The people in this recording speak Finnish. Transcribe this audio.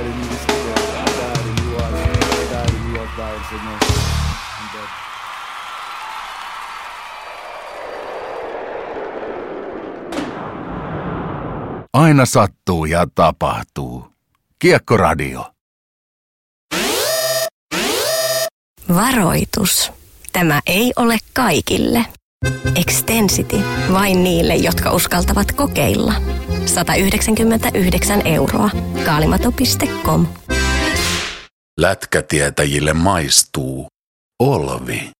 died in this war. I died in war. I died in war violence, you know. I'm dead. Aina sattuu ja tapahtuu. Kiekkoradio. Varoitus. Tämä ei ole kaikille. Extensity vain niille, jotka uskaltavat kokeilla. 199 €. Kaalimato.com. Lätkätietäjille maistuu Olvi.